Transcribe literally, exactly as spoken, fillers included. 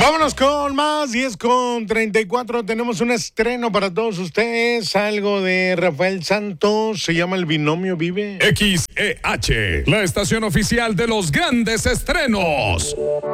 Vámonos con más, diez con treinta y cuatro. Tenemos un estreno para todos ustedes. Algo de Rafael Santos. Se llama El Binomio Vive. X E H, la estación oficial de los grandes estrenos.